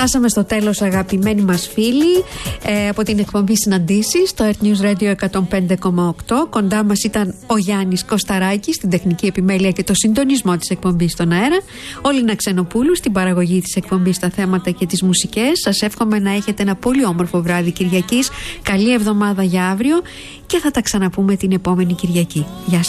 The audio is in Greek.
Φτάσαμε στο τέλος, αγαπημένοι μας φίλοι, από την εκπομπή Συναντήσεις στο Earth News Radio 105,8. Κοντά μας ήταν ο Γιάννης Κωσταράκης στην τεχνική επιμέλεια και το συντονισμό της εκπομπής στον αέρα. Ο Λίνα Ξενοπούλου στην παραγωγή της εκπομπής, τα θέματα και τις μουσικές. Σας εύχομαι να έχετε ένα πολύ όμορφο βράδυ Κυριακής. Καλή εβδομάδα για αύριο και θα τα ξαναπούμε την επόμενη Κυριακή. Γεια σας.